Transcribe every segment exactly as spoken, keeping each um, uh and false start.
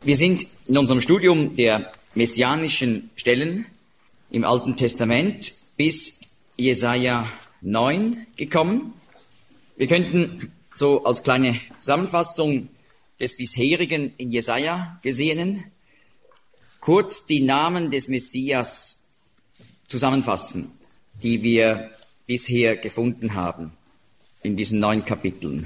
Wir sind in unserem Studium der messianischen Stellen im Alten Testament bis Jesaja neun gekommen. Wir könnten so als kleine Zusammenfassung des bisherigen in Jesaja Gesehenen kurz die Namen des Messias zusammenfassen, die wir bisher gefunden haben in diesen neun Kapiteln.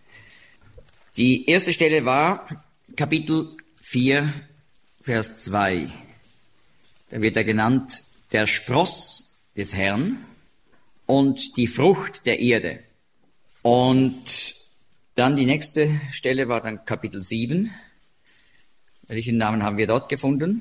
Die erste Stelle war Kapitel vier, Vers zwei. Da wird er genannt, der Spross des Herrn und die Frucht der Erde. Und dann die nächste Stelle war dann Kapitel sieben. Welchen Namen haben wir dort gefunden?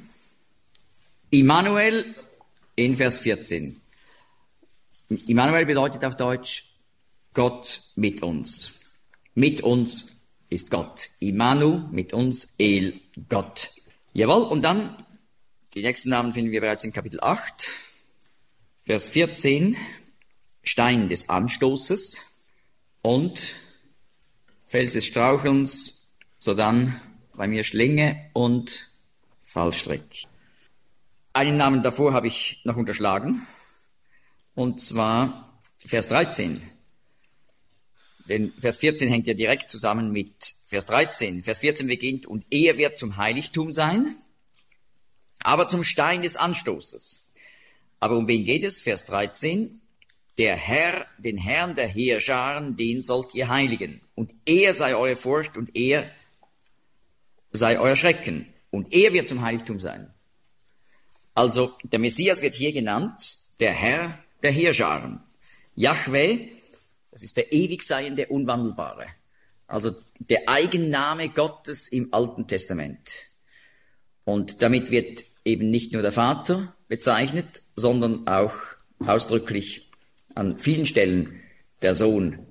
Immanuel in Vers vierzehn. Immanuel bedeutet auf Deutsch Gott mit uns. Mit uns ist Gott. Immanu, mit uns, El, Gott. Jawohl, und dann, die nächsten Namen finden wir bereits in Kapitel acht, Vers vierzehn, Stein des Anstoßes und Fels des Strauchelns, sodann bei mir Schlinge und Fallstrick. Einen Namen davor habe ich noch unterschlagen, und zwar Vers dreizehn. Denn Vers vierzehn hängt ja direkt zusammen mit Vers dreizehn. Vers vierzehn beginnt, und er wird zum Heiligtum sein, aber zum Stein des Anstoßes. Aber um wen geht es? Vers dreizehn. Der Herr, den Herrn der Heerscharen, den sollt ihr heiligen. Und er sei eure Furcht und er sei euer Schrecken. Und er wird zum Heiligtum sein. Also der Messias wird hier genannt, der Herr der Heerscharen. Jahwe, das ist der ewig Seiende, Unwandelbare. Also der Eigenname Gottes im Alten Testament. Und damit wird eben nicht nur der Vater bezeichnet, sondern auch ausdrücklich an vielen Stellen der Sohn.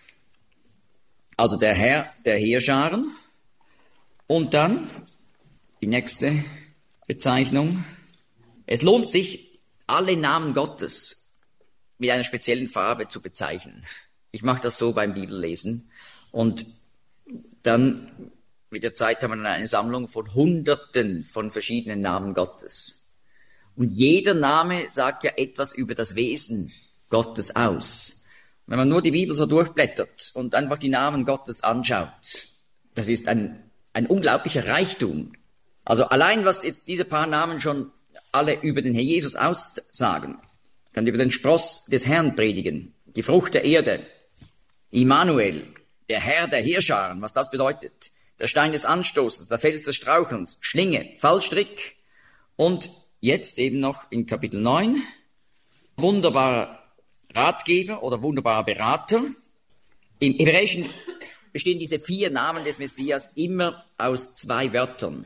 Also der Herr der Heerscharen. Und dann die nächste Bezeichnung. Es lohnt sich, alle Namen Gottes mit einer speziellen Farbe zu bezeichnen. Ich mache das so beim Bibellesen. Und dann mit der Zeit haben wir dann eine Sammlung von Hunderten von verschiedenen Namen Gottes. Und jeder Name sagt ja etwas über das Wesen Gottes aus. Wenn man nur die Bibel so durchblättert und einfach die Namen Gottes anschaut, das ist ein, ein unglaublicher Reichtum. Also allein, was jetzt diese paar Namen schon alle über den Herr Jesus aussagen, kann über den Spross des Herrn predigen, die Frucht der Erde, Immanuel, der Herr der Heerscharen, was das bedeutet, der Stein des Anstoßes, der Fels des Strauchelns, Schlinge, Fallstrick und jetzt eben noch in Kapitel neun, wunderbarer Ratgeber oder wunderbarer Berater. Im Hebräischen bestehen diese vier Namen des Messias immer aus zwei Wörtern,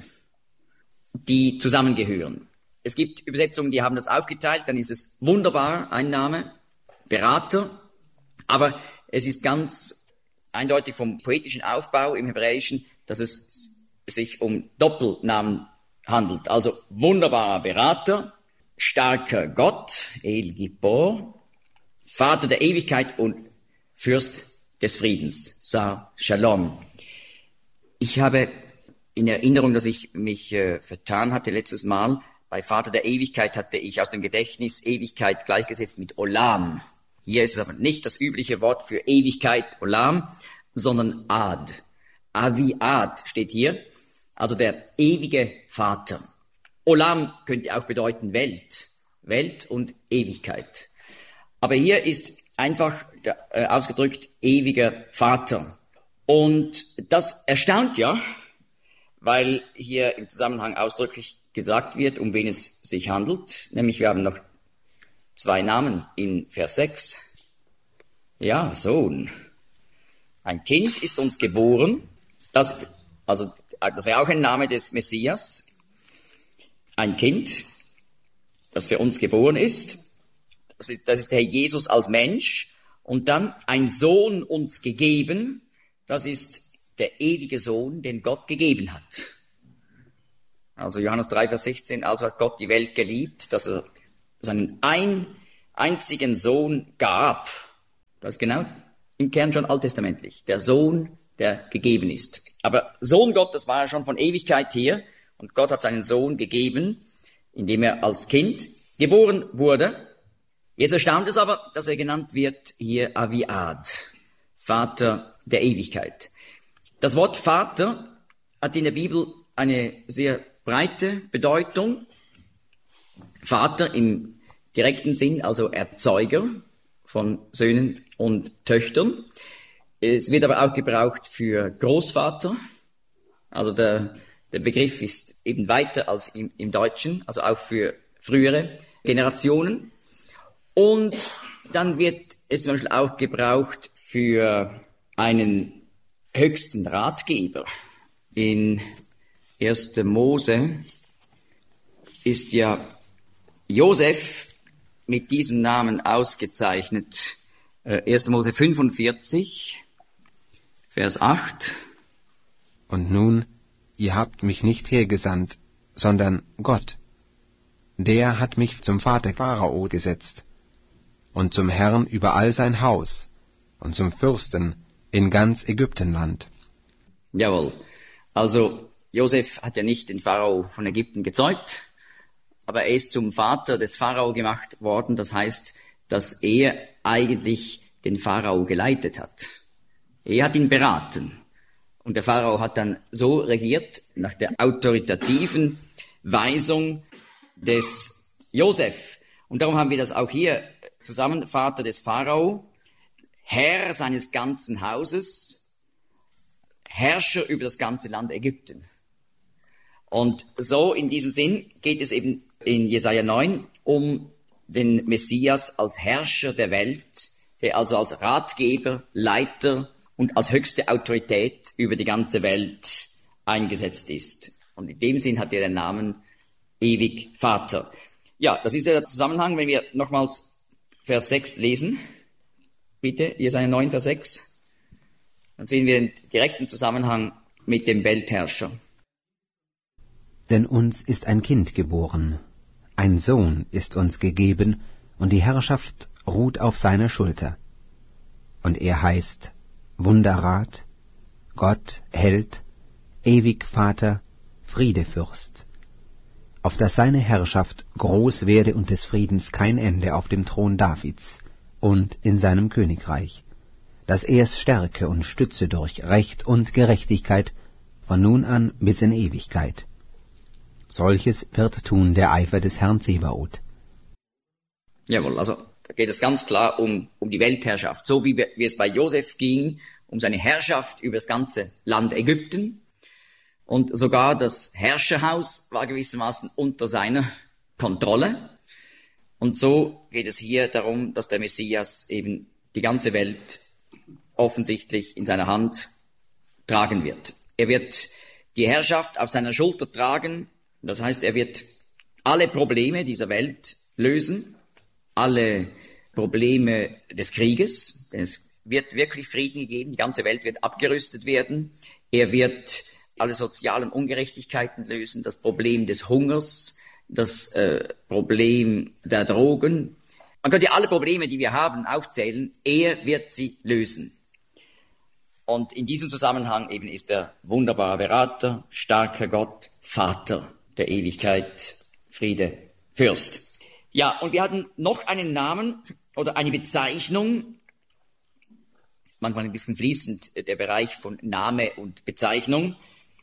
die zusammengehören. Es gibt Übersetzungen, die haben das aufgeteilt, dann ist es wunderbar, ein Name, Berater, aber es ist ganz eindeutig vom poetischen Aufbau im Hebräischen, dass es sich um Doppelnamen handelt. Also wunderbarer Berater, starker Gott, El Gibor, Vater der Ewigkeit und Fürst des Friedens, Sar Shalom. Ich habe in Erinnerung, dass ich mich äh, vertan hatte letztes Mal. Bei Vater der Ewigkeit hatte ich aus dem Gedächtnis Ewigkeit gleichgesetzt mit Olam. Hier ist es aber nicht das übliche Wort für Ewigkeit, Olam, sondern Ad. Aviad steht hier, also der ewige Vater. Olam könnte auch bedeuten Welt, Welt und Ewigkeit. Aber hier ist einfach äh, ausgedrückt ewiger Vater. Und das erstaunt ja, weil hier im Zusammenhang ausdrücklich gesagt wird, um wen es sich handelt. Nämlich wir haben noch zwei Namen in Vers sechs. Ja, Sohn. Ein Kind ist uns geboren. Das, also, das wäre auch ein Name des Messias. Ein Kind, das für uns geboren ist. Das ist, das ist der Jesus als Mensch. Und dann ein Sohn uns gegeben. Das ist der ewige Sohn, den Gott gegeben hat. Also Johannes drei, Vers sechzehn, also hat Gott die Welt geliebt, dass er seinen ein, einzigen Sohn gab. Das ist genau im Kern schon alttestamentlich. Der Sohn, der gegeben ist. Aber Sohn Gottes war er schon von Ewigkeit her und Gott hat seinen Sohn gegeben, indem er als Kind geboren wurde. Jetzt erstaunt es aber, dass er genannt wird hier Aviad, Vater der Ewigkeit. Das Wort Vater hat in der Bibel eine sehr breite Bedeutung. Vater im direkten Sinn, also Erzeuger von Söhnen und Töchtern. Es wird aber auch gebraucht für Großvater. Also der, der Begriff ist eben weiter als im, im Deutschen, also auch für frühere Generationen. Und dann wird es zum Beispiel auch gebraucht für einen höchsten Ratgeber. In erster Mose ist ja Josef mit diesem Namen ausgezeichnet. erster Mose fünfundvierzig, Vers acht. Und nun, ihr habt mich nicht hergesandt, sondern Gott. Der hat mich zum Vater Pharao gesetzt und zum Herrn über all sein Haus und zum Fürsten in ganz Ägyptenland. Jawohl. Also Josef hat ja nicht den Pharao von Ägypten gezeugt, aber er ist zum Vater des Pharao gemacht worden. Das heißt, dass er eigentlich den Pharao geleitet hat. Er hat ihn beraten. Und der Pharao hat dann so regiert, nach der autoritativen Weisung des Josef. Und darum haben wir das auch hier zusammen, Vater des Pharao, Herr seines ganzen Hauses, Herrscher über das ganze Land Ägypten. Und so in diesem Sinn geht es eben in Jesaja neun um den Messias als Herrscher der Welt, der also als Ratgeber, Leiter und als höchste Autorität über die ganze Welt eingesetzt ist. Und in dem Sinn hat er den Namen ewig Vater. Ja, das ist der Zusammenhang, wenn wir nochmals Vers sechs lesen. Bitte, Jesaja neun, Vers sechs. Dann sehen wir den direkten Zusammenhang mit dem Weltherrscher. Denn uns ist ein Kind geboren, ein Sohn ist uns gegeben, und die Herrschaft ruht auf seiner Schulter. Und er heißt Wunderrat, Gott, Held, ewig Vater, Friedefürst. Auf dass seine Herrschaft groß werde und des Friedens kein Ende auf dem Thron Davids und in seinem Königreich, dass er es stärke und stütze durch Recht und Gerechtigkeit von nun an bis in Ewigkeit. Solches wird tun der Eifer des Herrn Zebaoth. Jawohl, also da geht es ganz klar um, um die Weltherrschaft, so wie, wir, wie es bei Josef ging, um seine Herrschaft über das ganze Land Ägypten. Und sogar das Herrscherhaus war gewissermaßen unter seiner Kontrolle. Und so geht es hier darum, dass der Messias eben die ganze Welt offensichtlich in seiner Hand tragen wird. Er wird die Herrschaft auf seiner Schulter tragen. Das heißt, er wird alle Probleme dieser Welt lösen, alle Probleme des Krieges, denn es wird wirklich Frieden gegeben, die ganze Welt wird abgerüstet werden. Er wird alle sozialen Ungerechtigkeiten lösen, das Problem des Hungers, das äh, Problem der Drogen. Man könnte alle Probleme, die wir haben, aufzählen. Er wird sie lösen. Und in diesem Zusammenhang eben ist er wunderbarer Berater, starker Gott, Vater der Ewigkeit, Friede, Fürst. Ja, und wir hatten noch einen Namen oder eine Bezeichnung. Das ist manchmal ein bisschen fließend, der Bereich von Name und Bezeichnung.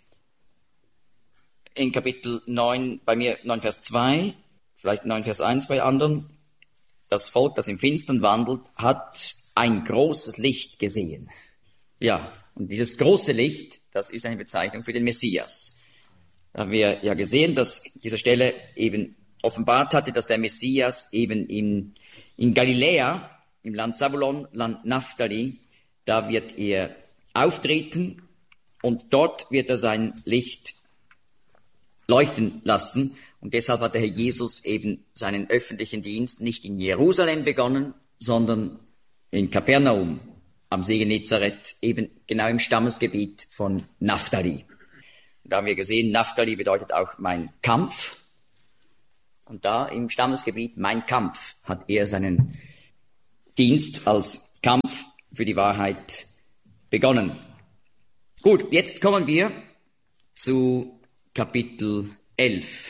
In Kapitel neun, bei mir neun Vers zwei, vielleicht neun Vers eins bei anderen. Das Volk, das im Finstern wandelt, hat ein großes Licht gesehen. Ja, und dieses große Licht, das ist eine Bezeichnung für den Messias. Da haben wir ja gesehen, dass diese Stelle eben offenbart hatte, dass der Messias eben in, in Galiläa, im Land Zabulon, Land Naphtali, da wird er auftreten und dort wird er sein Licht leuchten lassen. Und deshalb hat der Herr Jesus eben seinen öffentlichen Dienst nicht in Jerusalem begonnen, sondern in Kapernaum am See Genezareth, eben genau im Stammesgebiet von Naphtali. Und da haben wir gesehen, Naphtali bedeutet auch mein Kampf. Und da im Stammesgebiet mein Kampf hat er seinen Dienst als Kampf für die Wahrheit begonnen. Gut, jetzt kommen wir zu Kapitel elf.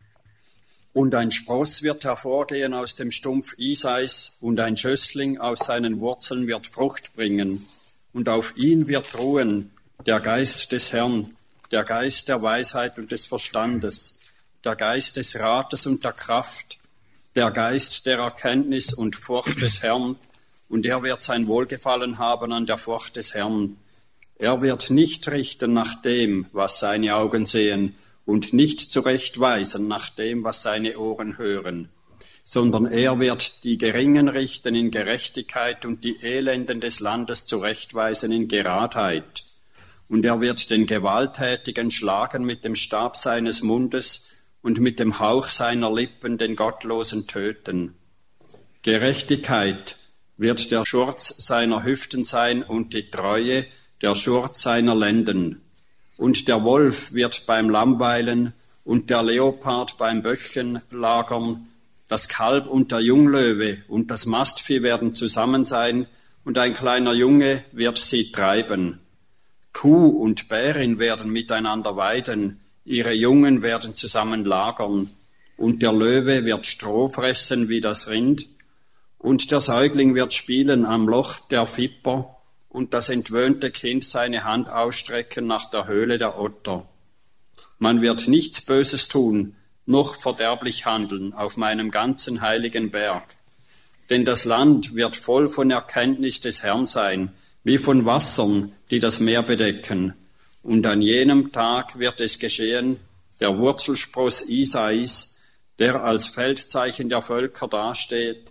Und ein Spross wird hervorgehen aus dem Stumpf Isais, und ein Schössling aus seinen Wurzeln wird Frucht bringen. Und auf ihn wird ruhen der Geist des Herrn, der Geist der Weisheit und des Verstandes, der Geist des Rates und der Kraft, der Geist der Erkenntnis und Furcht des Herrn, und er wird sein Wohlgefallen haben an der Furcht des Herrn. Er wird nicht richten nach dem, was seine Augen sehen, und nicht zurechtweisen nach dem, was seine Ohren hören, sondern er wird die Geringen richten in Gerechtigkeit und die Elenden des Landes zurechtweisen in Geradheit. Und er wird den Gewalttätigen schlagen mit dem Stab seines Mundes und mit dem Hauch seiner Lippen den Gottlosen töten. Gerechtigkeit wird der Schurz seiner Hüften sein und die Treue der Schurz seiner Lenden. Und der Wolf wird beim Lamm weilen und der Leopard beim Böckchen lagern. Das Kalb und der Junglöwe und das Mastvieh werden zusammen sein, und ein kleiner Junge wird sie treiben. Kuh und Bärin werden miteinander weiden, ihre Jungen werden zusammen lagern. Und der Löwe wird Stroh fressen wie das Rind. Und der Säugling wird spielen am Loch der Viper, und das entwöhnte Kind seine Hand ausstrecken nach der Höhle der Otter. Man wird nichts Böses tun, noch verderblich handeln auf meinem ganzen heiligen Berg. Denn das Land wird voll von Erkenntnis des Herrn sein, wie von Wassern, die das Meer bedecken. Und an jenem Tag wird es geschehen, der Wurzelspross Isais, der als Feldzeichen der Völker dasteht,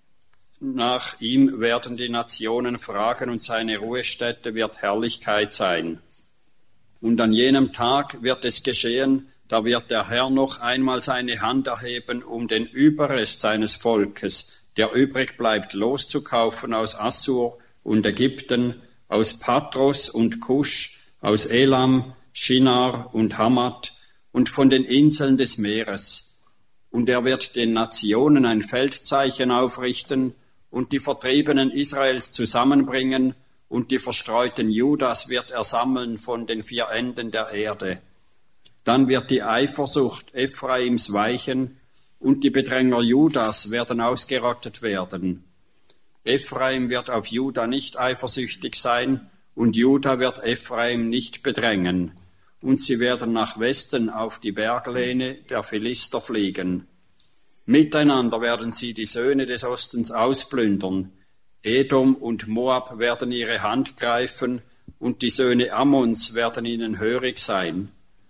nach ihm werden die Nationen fragen, und seine Ruhestätte wird Herrlichkeit sein. Und an jenem Tag wird es geschehen, da wird der Herr noch einmal seine Hand erheben, um den Überrest seines Volkes, der übrig bleibt, loszukaufen aus Assur und Ägypten, aus Patros und Kusch, aus Elam, Shinar und Hamat und von den Inseln des Meeres. Und er wird den Nationen ein Feldzeichen aufrichten und die Vertriebenen Israels zusammenbringen, und die Verstreuten Judas wird er sammeln von den vier Enden der Erde. Dann wird die Eifersucht Ephraims weichen, und die Bedränger Judas werden ausgerottet werden. Ephraim wird auf Juda nicht eifersüchtig sein, und Juda wird Ephraim nicht bedrängen. Und sie werden nach Westen auf die Berglehne der Philister fliegen. Miteinander werden sie die Söhne des Ostens ausplündern. Edom und Moab werden ihre Hand greifen, und die Söhne Ammons werden ihnen hörig sein.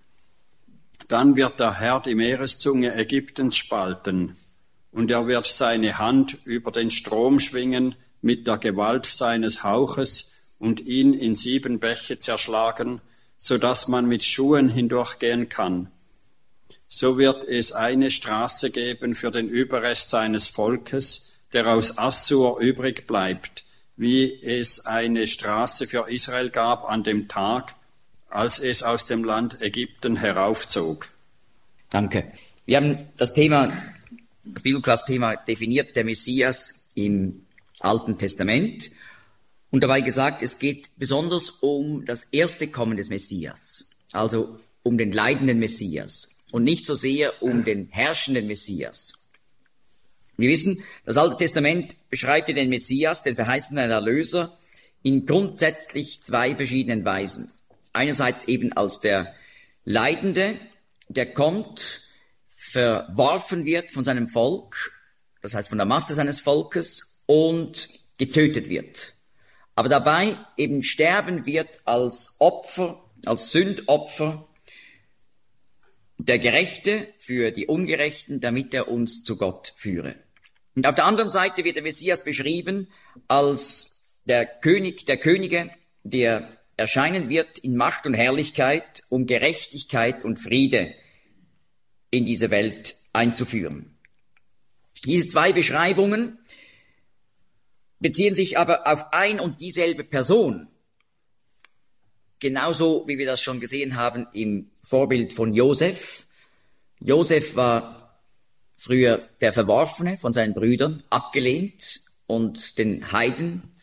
Dann wird der Herr die Meereszunge Ägyptens spalten, und er wird seine Hand über den Strom schwingen mit der Gewalt seines Hauches und ihn in sieben Bäche zerschlagen, so dass man mit Schuhen hindurchgehen kann. So wird es eine Straße geben für den Überrest seines Volkes, der aus Assur übrig bleibt, wie es eine Straße für Israel gab an dem Tag, als es aus dem Land Ägypten heraufzog. Danke. Wir haben das Thema, das Bibelklass-Thema definiert, der Messias im Alten Testament, und dabei gesagt, es geht besonders um das erste Kommen des Messias, also um den leidenden Messias. Und nicht so sehr um den herrschenden Messias. Wir wissen, das Alte Testament beschreibt den Messias, den verheißenen Erlöser, in grundsätzlich zwei verschiedenen Weisen. Einerseits eben als der Leidende, der kommt, verworfen wird von seinem Volk, das heißt von der Masse seines Volkes, und getötet wird. Aber dabei eben sterben wird als Opfer, als Sündopfer, der Gerechte für die Ungerechten, damit er uns zu Gott führe. Und auf der anderen Seite wird der Messias beschrieben als der König der Könige, der erscheinen wird in Macht und Herrlichkeit, um Gerechtigkeit und Friede in diese Welt einzuführen. Diese zwei Beschreibungen beziehen sich aber auf ein und dieselbe Person. Genauso wie wir das schon gesehen haben im Vorbild von Josef. Josef war früher der Verworfene von seinen Brüdern, abgelehnt und den Heiden